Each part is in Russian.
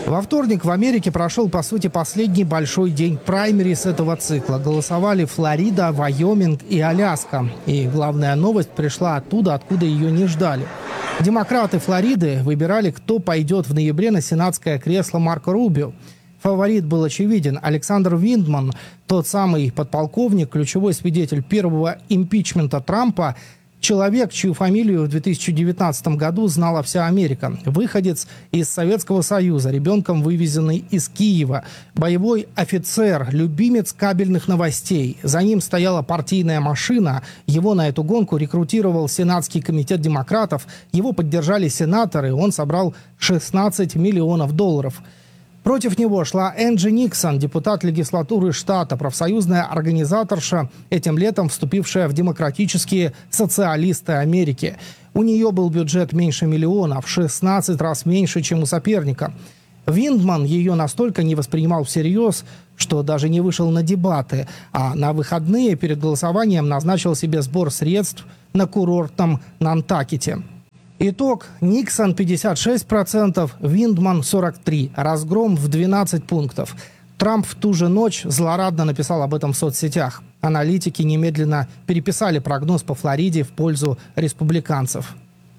Во вторник в Америке прошел, по сути, последний большой день праймерис этого цикла. Голосовали Флорида, Вайоминг и Аляска. И главная новость пришла оттуда, откуда ее не ждали. Демократы Флориды выбирали, кто пойдет в ноябре на сенатское кресло Марко Рубио. Фаворит был очевиден. Александр Виндман, тот самый подполковник, ключевой свидетель первого импичмента Трампа, человек, чью фамилию в 2019 году знала вся Америка. Выходец из Советского Союза, ребенком вывезенный из Киева. Боевой офицер, любимец кабельных новостей. За ним стояла партийная машина. Его на эту гонку рекрутировал Сенатский комитет демократов. Его поддержали сенаторы. Он собрал $16 миллионов. Против него шла Энджи Никсон, депутат легислатуры штата, профсоюзная организаторша, этим летом вступившая в демократические социалисты Америки. У нее был бюджет меньше миллиона, в 16 раз меньше, чем у соперника. Виндман ее настолько не воспринимал всерьез, что даже не вышел на дебаты, а на выходные перед голосованием назначил себе сбор средств на курортном Нантакете. Итог: Никсон 56%, Виндман 43%, разгром в 12 пунктов. Трамп в ту же ночь злорадно написал об этом в соцсетях. Аналитики немедленно переписали прогноз по Флориде в пользу республиканцев.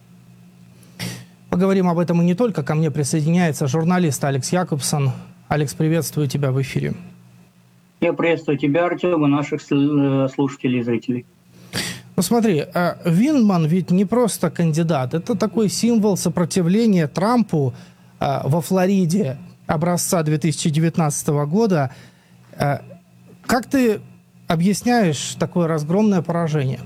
Поговорим об этом и не только. Ко мне присоединяется журналист Алекс Якобсон. Алекс, приветствую тебя в эфире. Я приветствую тебя, Артем, и наших слушателей и зрителей. Ну смотри, Виндман ведь не просто кандидат, это такой символ сопротивления Трампу во Флориде образца 2019 года. Как ты объясняешь такое разгромное поражение?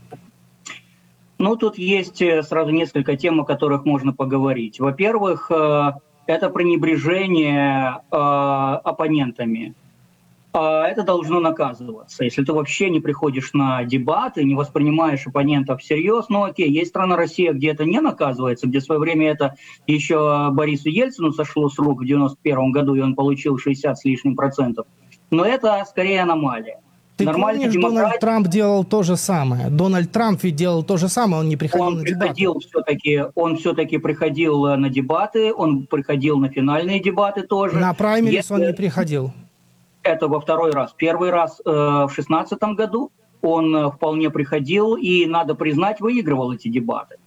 Ну, тут есть сразу несколько тем, о которых можно поговорить. Во-первых, это пренебрежение оппонентами. Это должно наказываться. Если ты вообще не приходишь на дебаты, не воспринимаешь оппонентов всерьез, ну окей, есть страна Россия, где это не наказывается, где в свое время это еще Борису Ельцину сошло с рук в 91 году, и он получил 60 с лишним процентов. Но это скорее аномалия. Ты помнишь, Дональд Трамп делал то же самое? Дональд Трамп ведь делал то же самое, он не приходил на дебаты. Он все-таки приходил на дебаты, он приходил на финальные дебаты тоже. На праймерис он не приходил. Это во второй раз. Первый раз в 2016 году он вполне приходил и, надо признать, выигрывал эти дебаты.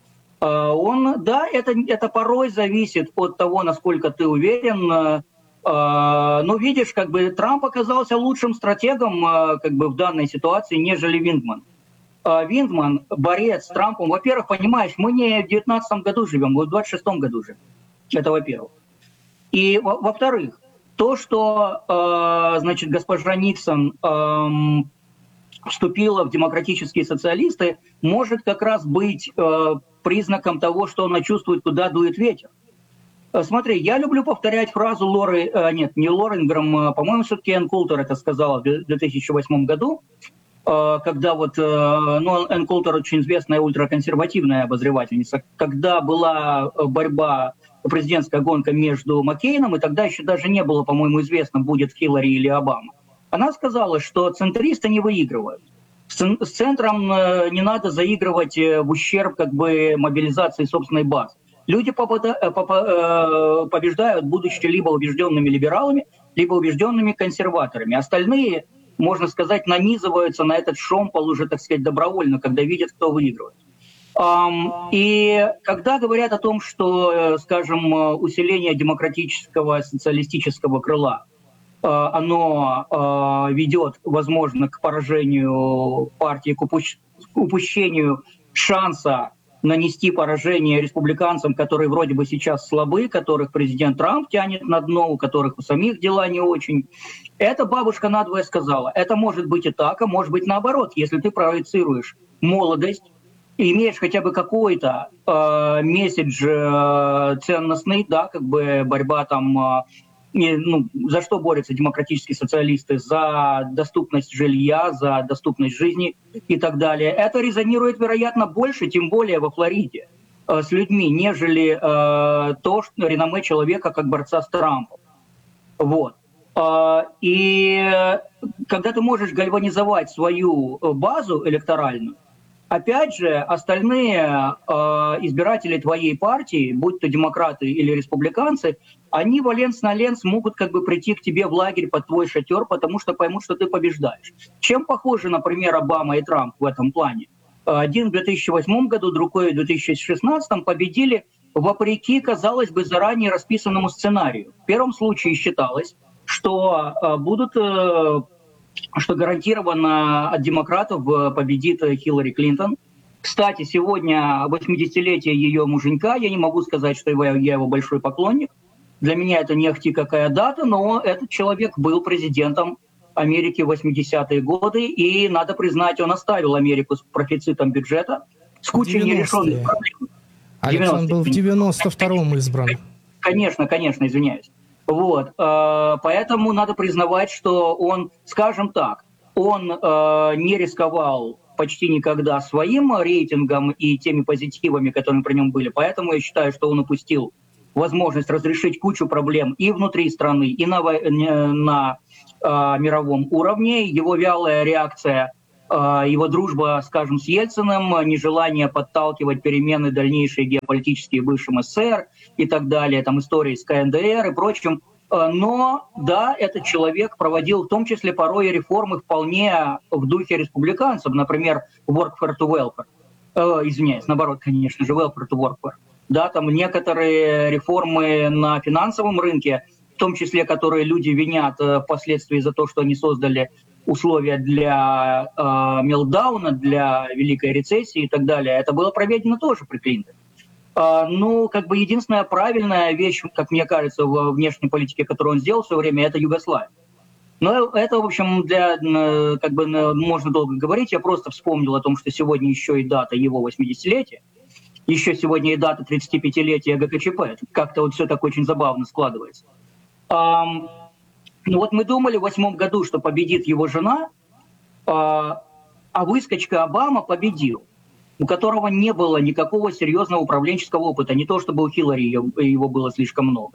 Это порой зависит от того, насколько ты уверен. Но видишь, как бы Трамп оказался лучшим стратегом как бы в данной ситуации, нежели Виндман. Виндман, борец с Трампом. Во-первых, понимаешь, мы не в 2019 году живем, мы в 2026 году живем. Это во-первых. И во-вторых, то, что, значит, госпожа Никсон вступила в демократические социалисты, может как раз быть признаком того, что она чувствует, куда дует ветер. Смотри, я люблю повторять фразу не Лоры Инграм, по-моему, все-таки Энн Култер это сказала в 2008 году, когда Энн Култер очень известная ультраконсервативная обозревательница, когда была борьба, президентская гонка между Маккейном, и тогда еще даже не было, по-моему, известно, будет Хиллари или Обама. Она сказала, что центристы не выигрывают. С центром не надо заигрывать в ущерб как бы мобилизации собственной базы. Люди побеждают, будучи либо убежденными либералами, либо убежденными консерваторами. Остальные, можно сказать, нанизываются на этот шомпол уже, так сказать, добровольно, когда видят, кто выигрывает. И когда говорят о том, что, скажем, усиление демократического социалистического крыла, оно ведет, возможно, к поражению партии, к упущению шанса нанести поражение республиканцам, которые вроде бы сейчас слабы, которых президент Трамп тянет на дно, у которых у самих дела не очень. Это бабушка надвое сказала. Это может быть и так, а может быть наоборот. Если ты проецируешь молодость, и имеешь хотя бы какой-то месседж ценностный, да, как бы борьба там, за что борются демократические социалисты? За доступность жилья, за доступность жизни и так далее. Это резонирует, вероятно, больше, тем более во Флориде, с людьми, нежели то, что реноме человека как борца с Трампом. Вот. И когда ты можешь гальванизовать свою базу электоральную, опять же, остальные избиратели твоей партии, будь то демократы или республиканцы, они валенс на ленс могут как бы прийти к тебе в лагерь под твой шатер, потому что поймут, что ты побеждаешь. Чем похожи, например, Обама и Трамп в этом плане? Один в 2008 году, другой в 2016 победили вопреки, казалось бы, заранее расписанному сценарию. В первом случае считалось, что что гарантированно от демократов победит Хиллари Клинтон. Кстати, сегодня 80-летие ее муженька. Я не могу сказать, что я его большой поклонник. Для меня это не ахти какая дата, но этот человек был президентом Америки в 80-е годы, и, надо признать, он оставил Америку с профицитом бюджета, с кучей нерешенных проблем. Алекс, он был в 92-м избран. Конечно, извиняюсь. Вот. Поэтому надо признавать, что он, скажем так, он не рисковал почти никогда своим рейтингом и теми позитивами, которые при нем были. Поэтому я считаю, что он упустил возможность разрешить кучу проблем и внутри страны, и на мировом уровне. Его вялая реакция, его дружба, скажем, с Ельциным, нежелание подталкивать перемены дальнейшие геополитические в бывшем СССР и так далее, там истории с КНДР и прочим. Но, да, этот человек проводил в том числе порой реформы вполне в духе республиканцев, например, welfare to welfare. Извиняюсь, наоборот, конечно же, welfare to workfare. Да, там некоторые реформы на финансовом рынке, в том числе, которые люди винят впоследствии за то, что они создали условия для мелтдауна, для великой рецессии и так далее, это было проведено тоже при Клинтоне. Ну, как бы единственная правильная вещь, как мне кажется, в внешней политике, которую он сделал в свое время, это Югославия. Но это, в общем, как бы можно долго говорить. Я просто вспомнил о том, что сегодня еще и дата его 80-летия, еще сегодня и дата 35-летия ГКЧП. Как-то вот все так очень забавно складывается. Ну вот мы думали в 2008 году, что победит его жена, а выскочка Обама победил, у которого не было никакого серьезного управленческого опыта. Не то, чтобы у Хиллари его было слишком много.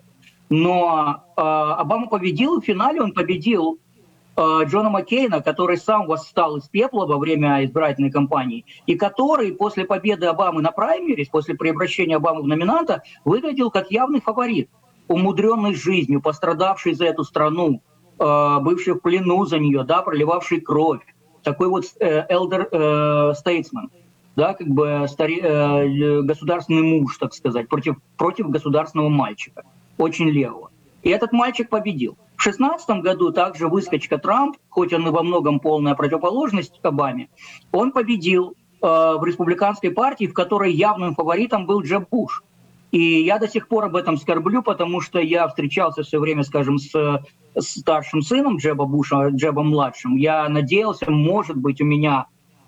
Но Обама победил, и в финале он победил Джона Маккейна, который сам восстал из пепла во время избирательной кампании, и который после победы Обамы на праймерис, после превращения Обамы в номинанта, выглядел как явный фаворит, умудренный жизнью, пострадавший за эту страну, бывший в плену за нее, да, проливавший кровь. Такой вот elder statesman, да, как бы государственный муж, так сказать, против государственного мальчика, очень левого. И этот мальчик победил. В 2016 году также выскочка Трамп, хоть он и во многом полная противоположность Обаме, он победил в республиканской партии, в которой явным фаворитом был Джеб Буш. И я до сих пор об этом скорблю, потому что я встречался все время, скажем, с старшим сыном Джеба Буша, Джебом младшим. Я надеялся, может быть, у меня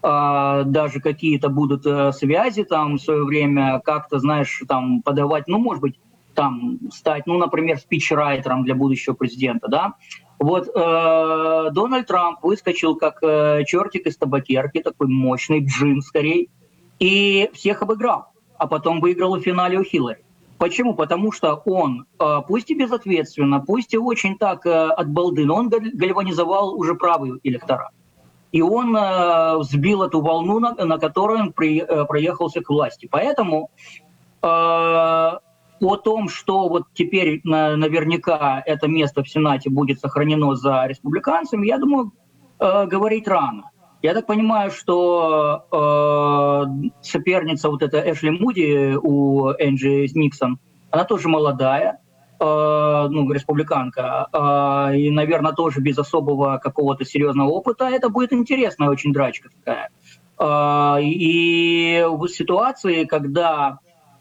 даже какие-то будут связи там в свое время, как-то, знаешь, там подавать, ну, может быть, там стать, ну, например, спичрайтером для будущего президента, да. Вот Дональд Трамп выскочил как чертик из табакерки, такой мощный джин скорее, и всех обыграл, а потом выиграл в финале у Хиллари. Почему? Потому что он, пусть и безответственно, пусть и очень так от балды, но он гальванизовал уже правый электорат. И он сбил эту волну, на которой он проехался к власти. Поэтому о том, что вот теперь наверняка это место в Сенате будет сохранено за республиканцами, я думаю, говорить рано. Я так понимаю, что соперница вот эта Эшли Муди у Энджи Никсон, она тоже молодая, ну, республиканка, и, наверное, тоже без особого какого-то серьезного опыта. Это будет интересная очень драчка такая. И в ситуации, когда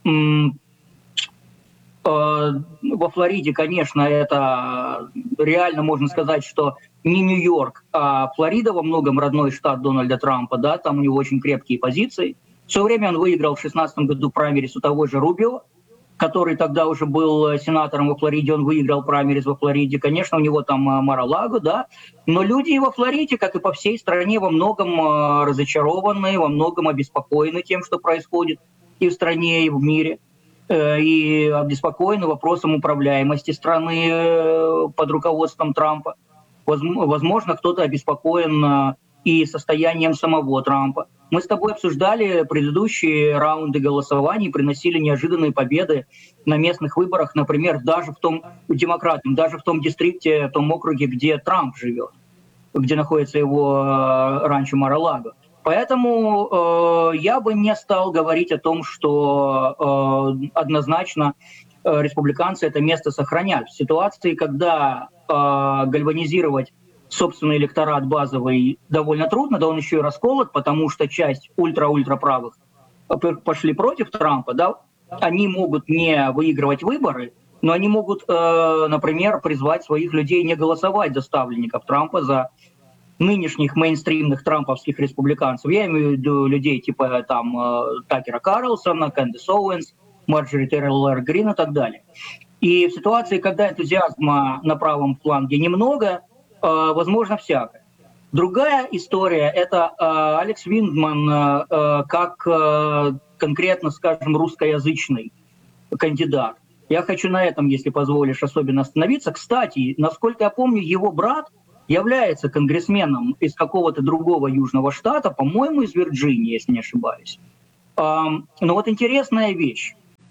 во Флориде, конечно, это реально можно сказать, что не Нью-Йорк, а Флорида во многом родной штат Дональда Трампа, да, там у него очень крепкие позиции. В свое время он выиграл в 2016 году праймерис у того же Рубио, который тогда уже был сенатором во Флориде, он выиграл праймерис во Флориде. Конечно, у него там Мар-а-Лаго, да, но люди и во Флориде, как и по всей стране, во многом разочарованы, во многом обеспокоены тем, что происходит и в стране, и в мире. И обеспокоены вопросом управляемости страны под руководством Трампа. Возможно, кто-то обеспокоен и состоянием самого Трампа. Мы с тобой обсуждали предыдущие раунды голосований, приносили неожиданные победы на местных выборах, например, даже в том демократам, даже в том дистрикте, в том округе, где Трамп живет, где находится его ранчо Мар-а-Лаго. Поэтому я бы не стал говорить о том, что однозначно республиканцы это место сохраняют. В ситуации, когда гальванизировать собственный электорат базовый довольно трудно, да он еще и расколот, потому что часть ультра-ультраправых пошли против Трампа, да, они могут не выигрывать выборы, но они могут, например, призвать своих людей не голосовать за ставленников Трампа, за нынешних мейнстримных трамповских республиканцев. Я имею в виду людей типа там Такера Карлсона, Кэндис Оуэнс, Марджори Тейлор Грин и так далее. И в ситуации, когда энтузиазма на правом фланге немного, возможно всякое. Другая история – это Алекс Виндман как конкретно, скажем, русскоязычный кандидат. Я хочу на этом, если позволишь, особенно остановиться. Кстати, насколько я помню, его брат является конгрессменом из какого-то другого южного штата, по-моему, из Вирджинии, если не ошибаюсь. Но вот интересная вещь.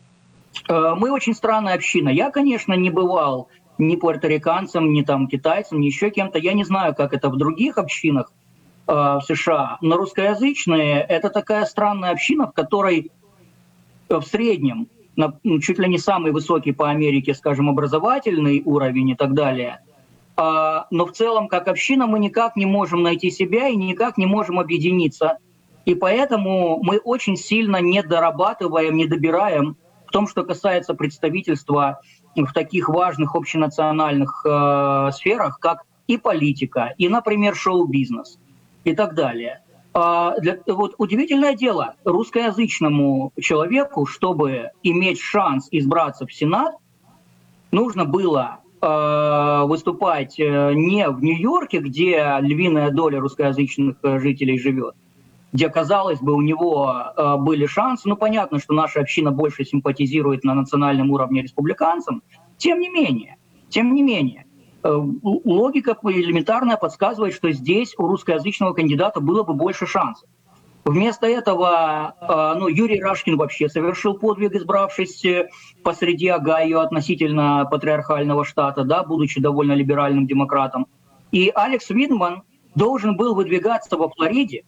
Мы очень странная община. Я, конечно, не бывал ни пуэрториканцем, ни там китайцем, ни еще кем-то. Я не знаю, как это в других общинах в США, но русскоязычные — это такая странная община, в которой в среднем, чуть ли не самый высокий по Америке, скажем, образовательный уровень и так далее, но в целом, как община, мы никак не можем найти себя и никак не можем объединиться. И поэтому мы очень сильно не дорабатываем, не добираем в том, что касается представительства в таких важных общенациональных сферах, как и политика, и, например, шоу-бизнес и так далее. Вот удивительное дело, русскоязычному человеку, чтобы иметь шанс избраться в Сенат, нужно было выступать не в Нью-Йорке, где львиная доля русскоязычных жителей живет, где, казалось бы, у него были шансы. Ну, понятно, что наша община больше симпатизирует на национальном уровне республиканцам. Тем не менее, логика элементарная подсказывает, что здесь у русскоязычного кандидата было бы больше шансов. Вместо этого Юрий Рашкин вообще совершил подвиг, избравшись посреди Огайо относительно патриархального штата, да, будучи довольно либеральным демократом. И Алекс Виндман должен был выдвигаться во Флориде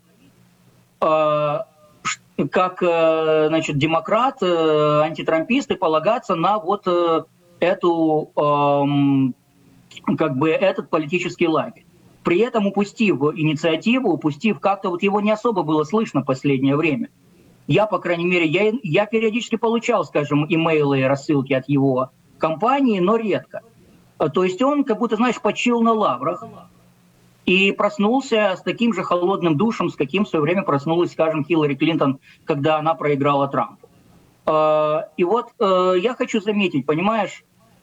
как демократ, антитрампист, и полагаться на вот эту, этот политический лагерь. При этом упустив инициативу, упустив как-то, вот его не особо было слышно в последнее время. Я, по крайней мере, я периодически получал, скажем, имейлы и рассылки от его компании, но редко. То есть он, как будто, знаешь, почил на лаврах и проснулся с таким же холодным душем, с каким в свое время проснулась, скажем, Хиллари Клинтон, когда она проиграла Трампу. И вот я хочу заметить, понимаешь,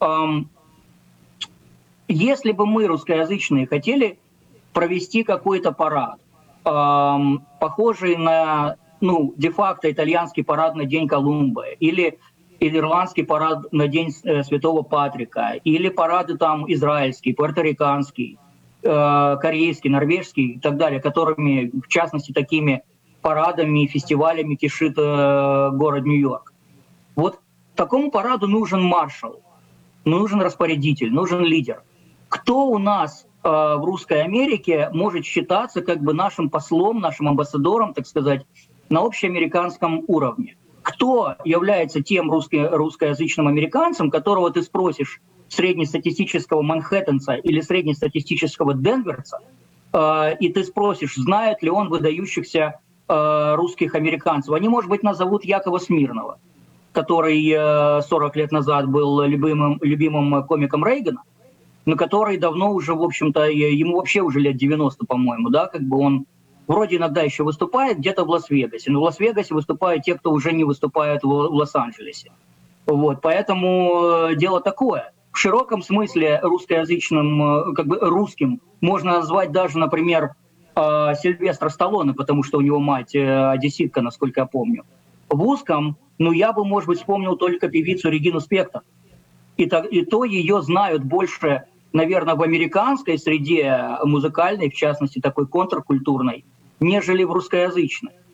если бы мы, русскоязычные, хотели провести какой-то парад, похожий на, де-факто итальянский парад на День Колумба, или ирландский парад на День Святого Патрика, или парады там израильский, пуэрториканский, корейский, норвежский и так далее, которыми, в частности, такими парадами и фестивалями кишит город Нью-Йорк. Вот такому параду нужен маршал, нужен распорядитель, нужен лидер. Кто у нас в Русской Америке может считаться как бы нашим послом, нашим амбассадором, так сказать, на общеамериканском уровне? Кто является тем русскоязычным американцем, которого ты спросишь среднестатистического манхэттенца или среднестатистического денверца, и ты спросишь, знает ли он выдающихся русских американцев? Они, может быть, назовут Якова Смирнова, который 40 лет назад был любимым комиком Рейгана, но который давно уже, в общем-то, ему вообще уже лет 90, по-моему, да, как бы он вроде иногда еще выступает где-то в Лас-Вегасе, но в Лас-Вегасе выступают те, кто уже не выступает в Лос-Анджелесе. Вот, поэтому дело такое. В широком смысле русскоязычным, как бы русским, можно назвать даже, например, Сильвестра Сталлоне, потому что у него мать одесситка, насколько я помню. В узком, я бы, может быть, вспомнил только певицу Регину Спектор. И то ее знают больше, наверное, в американской среде музыкальной, в частности, такой контркультурной, нежели в русскоязычной.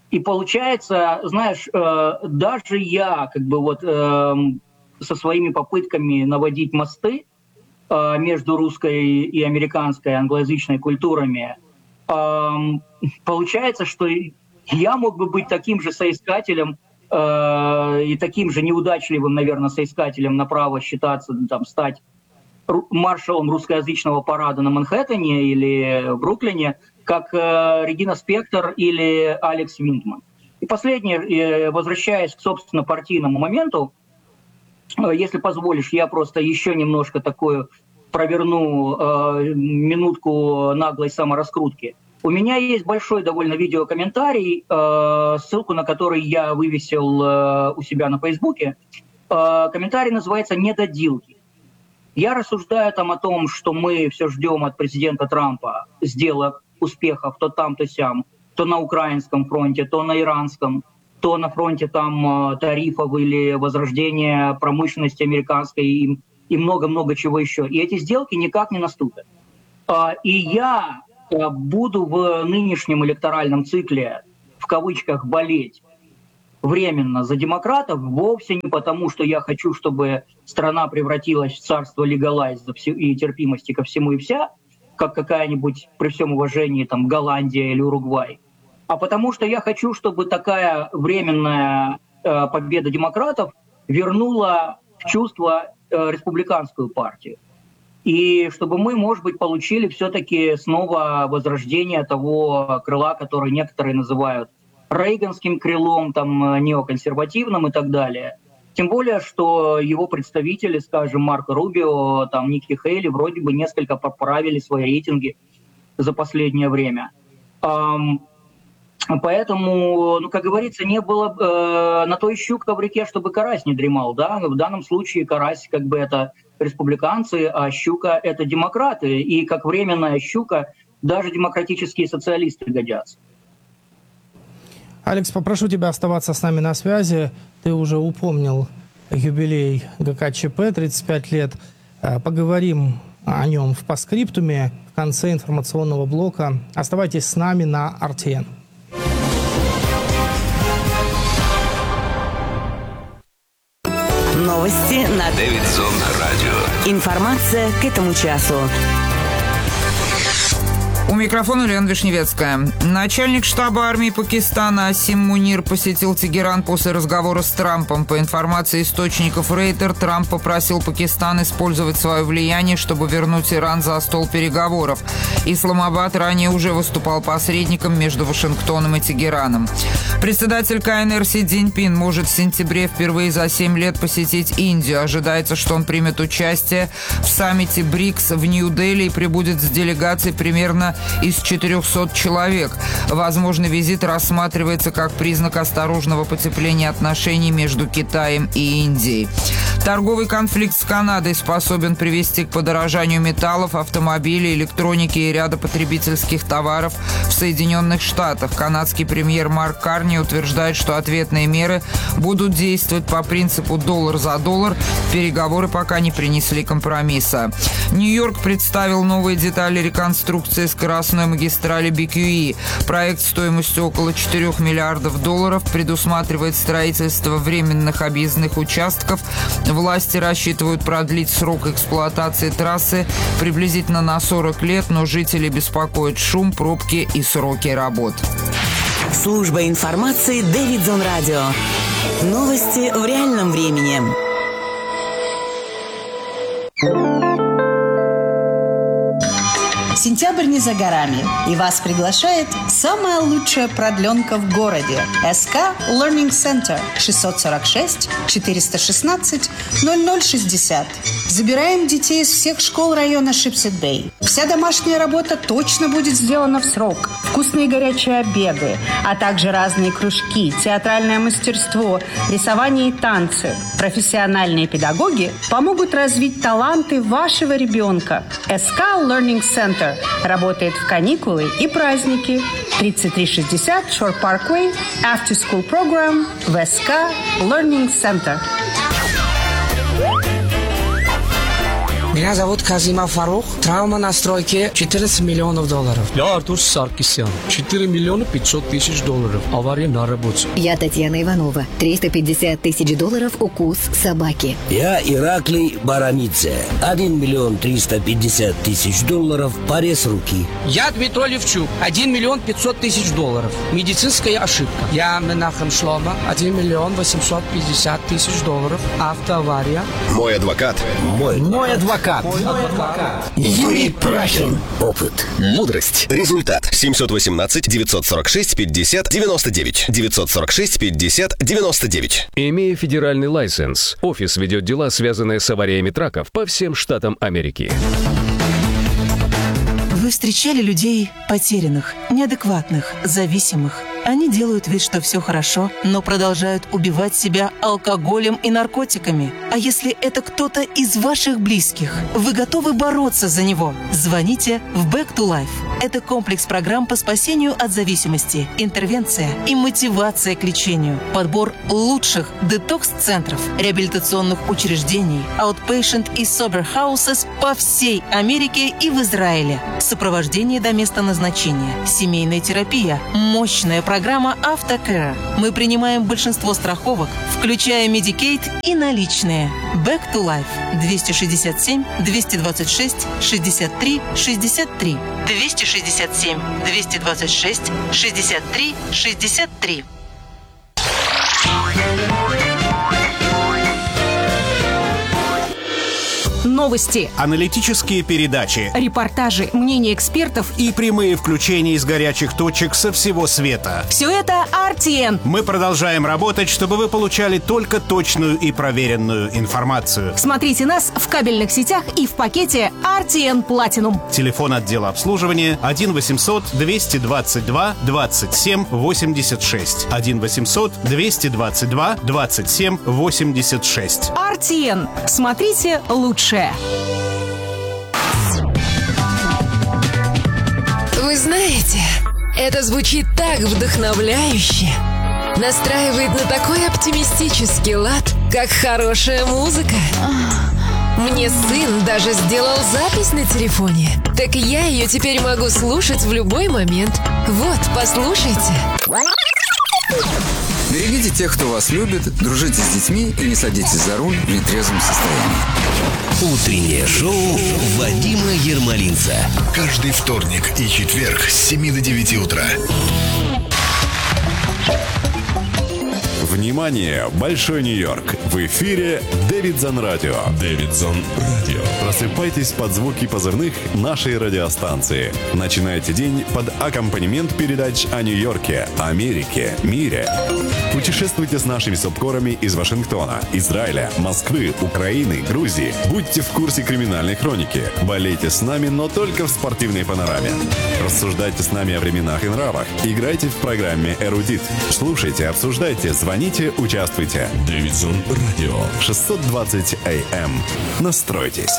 И получается, знаешь, даже я со своими попытками наводить мосты между русской и американской англоязычной культурами, получается, что я мог бы быть таким же соискателем и таким же неудачливым, наверное, соискателем на право считаться, стать маршалом русскоязычного парада на Манхэттене или в Бруклине, как Регина Спектор или Алекс Виндман. И последнее, возвращаясь к, собственно, партийному моменту, если позволишь, я просто еще немножко такую проверну минутку наглой самораскрутки. У меня есть большой довольно видеокомментарий, ссылку на который я вывесил у себя на Фейсбуке. Комментарий называется «Недоделки». Я рассуждаю там о том, что мы все ждем от президента Трампа сделок, успехов то там, то сям, то на украинском фронте, то на иранском, то на фронте там тарифов или возрождения промышленности американской и много-много чего еще. И эти сделки никак не наступят. И я буду в нынешнем электоральном цикле, в кавычках, болеть временно за демократов, вовсе не потому, что я хочу, чтобы страна превратилась в царство легалайз и терпимости ко всему и вся, как какая-нибудь, при всем уважении, там, Голландия или Уругвай, а потому что я хочу, чтобы такая временная победа демократов вернула в чувство республиканскую партию. И чтобы мы, может быть, получили все-таки снова возрождение того крыла, которое некоторые называют рейганским крылом, там, неоконсервативным и так далее. Тем более, что его представители, скажем, Марко Рубио, там, Никки Хейли, вроде бы несколько поправили свои рейтинги за последнее время. Поэтому, как говорится, не было на той щука в реке, чтобы карась не дремал. Да? В данном случае карась это республиканцы, а щука — это демократы. И как временная щука даже демократические социалисты годятся. Алекс, попрошу тебя оставаться с нами на связи. Ты уже упомнил юбилей ГКЧП, 35 лет. Поговорим о нем в постскриптуме в конце информационного блока. Оставайтесь с нами на RTN. Новости на Дэвидсон радио. Информация к этому часу. У микрофона Лена Вишневецкая. Начальник штаба армии Пакистана Асим Мунир посетил Тегеран после разговора с Трампом. По информации источников Рейтер, Трамп попросил Пакистан использовать свое влияние, чтобы вернуть Иран за стол переговоров. Исламабад ранее уже выступал посредником между Вашингтоном и Тегераном. Председатель КНР Си Цзиньпин может в сентябре впервые за 7 лет посетить Индию. Ожидается, что он примет участие в саммите БРИКС в Нью-Дели и прибудет с делегацией примерно из 400 человек. Возможный визит рассматривается как признак осторожного потепления отношений между Китаем и Индией. Торговый конфликт с Канадой способен привести к подорожанию металлов, автомобилей, электроники и ряда потребительских товаров в Соединенных Штатах. Канадский премьер Марк Карни утверждает, что ответные меры будут действовать по принципу доллар за доллар. Переговоры пока не принесли компромисса. Нью-Йорк представил новые детали реконструкции скоростной магистрали BQE. Проект стоимостью около $4 миллиардов предусматривает строительство временных объездных участков. Власти рассчитывают продлить срок эксплуатации трассы приблизительно на 40 лет, но жители беспокоят шум, пробки и сроки работ. Служба информации Дэвидсон радио. Новости в реальном времени. Сентябрь не за горами, и вас приглашает самая лучшая продленка в городе. СК Learning Center 646 416 0060. Забираем детей из всех школ района Шипсет-Бэй. Вся домашняя работа точно будет сделана в срок. Вкусные горячие обеды, а также разные кружки, театральное мастерство, рисование и танцы. Профессиональные педагоги помогут развить таланты вашего ребенка. СК Learning Center работает в каникулы и праздники. 3360 Shore Parkway, After School Program в СК Learning Center. Меня зовут Казимов Фарух. Травма на стройке $14 миллионов. Я Артур Саркисян. $4 миллиона 500 тысяч. Авария на работе. Я Татьяна Иванова. $350 тысяч укус собаки. Я Ираклий Барамидзе. $1 350 000 порез руки. Я Дмитрий Левчук. $1 500 000. Медицинская ошибка. Я Менахем Шлома. $1 850 000. Автоавария. Мой адвокат. Мой адвокат. Юрий Прахин. Опыт. Мудрость. Результат. 718-946-50-99. 946-50-99. Имея федеральный лайсенс, офис ведет дела, связанные с авариями траков по всем штатам Америки. Вы встречали людей потерянных, неадекватных, зависимых? Они делают вид, что все хорошо, но продолжают убивать себя алкоголем и наркотиками. А если это кто-то из ваших близких, вы готовы бороться за него? Звоните в Back to Life. Это комплекс программ по спасению от зависимости, интервенция и мотивация к лечению, подбор лучших детокс-центров, реабилитационных учреждений, outpatient и sober houses по всей Америке и в Израиле. Сопровождение до места назначения, семейная терапия, мощная программа Автокэр. Мы принимаем большинство страховок, включая Medicaid и наличные. Back to Life. 267-226-63-63. 267-226-63-63. Новости, аналитические передачи, репортажи, мнения экспертов и прямые включения из горячих точек со всего света. Все это RTN. Мы продолжаем работать, чтобы вы получали только точную и проверенную информацию. Смотрите нас в кабельных сетях и в пакете RTN Platinum. Телефон отдела обслуживания 1-800-222-27-86. 1-800-222-27-86. RTN. Смотрите лучше. Вы знаете, это звучит так вдохновляюще, настраивает на такой оптимистический лад, как хорошая музыка. Мне сын даже сделал запись на телефоне, так я ее теперь могу слушать в любой момент. Вот, послушайте. Берегите тех, кто вас любит, дружите с детьми и не садитесь за руль в нетрезвом состоянии. Утреннее шоу Вадима Ермолинца. Каждый вторник и четверг с 7 до 9 утра. Внимание! Большой Нью-Йорк! В эфире Дэвидсон Радио. Дэвидсон Радио. Просыпайтесь под звуки позывных нашей радиостанции. Начинайте день под аккомпанемент передач о Нью-Йорке, Америке, мире. Путешествуйте с нашими субкорами из Вашингтона, Израиля, Москвы, Украины, Грузии. Будьте в курсе криминальной хроники. Болейте с нами, но только в спортивной панораме. Рассуждайте с нами о временах и нравах. Играйте в программе «Эрудит». Слушайте, обсуждайте, звоните, участвуйте. Дэвидсон Радио. 620 АМ. Настройтесь.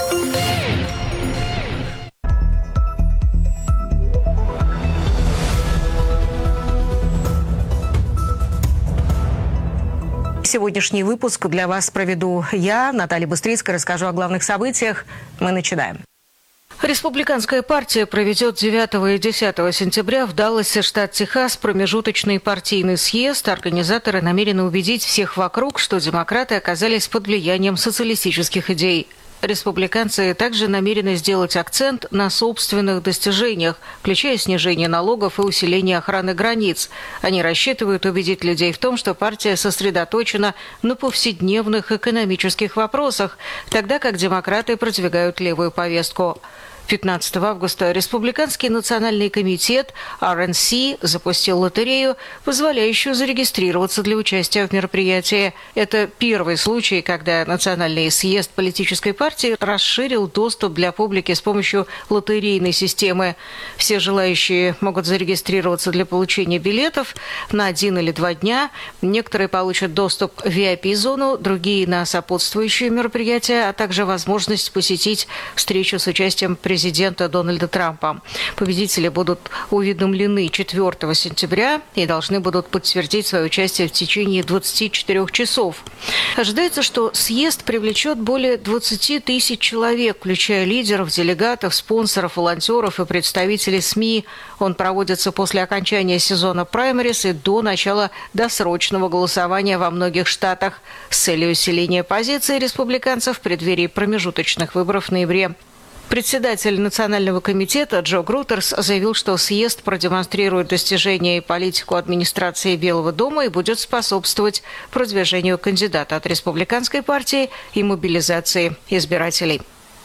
Сегодняшний выпуск для вас проведу я, Наталья Быстрицкая, расскажу о главных событиях. Мы начинаем. Республиканская партия проведет 9 и 10 сентября в Далласе, штат Техас, промежуточный партийный съезд. Организаторы намерены убедить всех вокруг, что демократы оказались под влиянием социалистических идей. Республиканцы также намерены сделать акцент на собственных достижениях, включая снижение налогов и усиление охраны границ. Они рассчитывают убедить людей в том, что партия сосредоточена на повседневных экономических вопросах, тогда как демократы продвигают левую повестку. 15 августа Республиканский национальный комитет RNC запустил лотерею, позволяющую зарегистрироваться для участия в мероприятии. Это первый случай, когда Национальный съезд политической партии расширил доступ для публики с помощью лотерейной системы. Все желающие могут зарегистрироваться для получения билетов на 1 или 2 дня. Некоторые получат доступ в VIP-зону, другие на сопутствующие мероприятия, а также возможность посетить встречу с участием президента президента Дональда Трампа. Победители будут уведомлены 4 сентября и должны будут подтвердить свое участие в течение 24 часов. Ожидается, что съезд привлечет более 20 тысяч человек, включая лидеров, делегатов, спонсоров, волонтеров и представителей СМИ. Он проводится после окончания сезона праймерис и до начала досрочного голосования во многих штатах с целью усиления позиции республиканцев в преддверии промежуточных выборов в ноябре. Председатель Национального комитета Джо Грутерс заявил, что съезд продемонстрирует достижения и политику администрации Белого дома и будет способствовать продвижению кандидата от республиканской партии и мобилизации избирателей.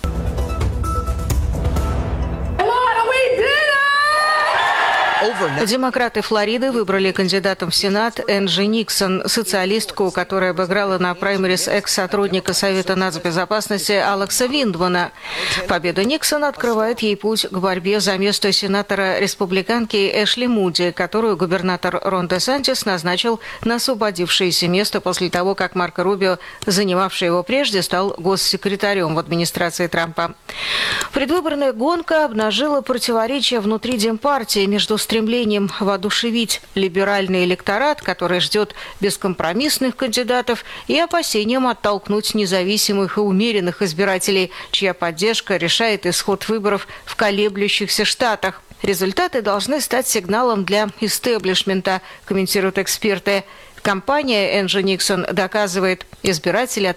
Демократы Флориды выбрали кандидатом в Сенат Энджи Никсон, социалистку, которая обыграла на праймерис экс-сотрудника Совета нацбезопасности Алекса Виндмана. Победа Никсона открывает ей путь к борьбе за место сенатора республиканки Эшли Муди, которую губернатор Рон де Сантис назначил на освободившееся место после того, как Марко Рубио, занимавший его прежде, стал госсекретарем в администрации Трампа. Предвыборная гонка обнажила противоречия внутри Демпартии между стремлением воодушевить либеральный электорат, который ждет бескомпромиссных кандидатов, и опасением оттолкнуть независимых и умеренных избирателей, чья поддержка решает исход выборов в колеблющихся штатах. Результаты должны стать сигналом для истеблишмента, комментируют эксперты. Кампания Энджи Никсон доказывает, избиратели